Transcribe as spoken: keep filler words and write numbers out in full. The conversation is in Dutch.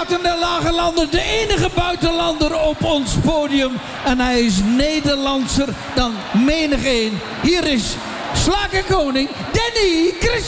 Buiten de Lage Landen, de enige buitenlander op ons podium. En hij is Nederlandser dan menig een. Hier is slagerkoning Danny Christian.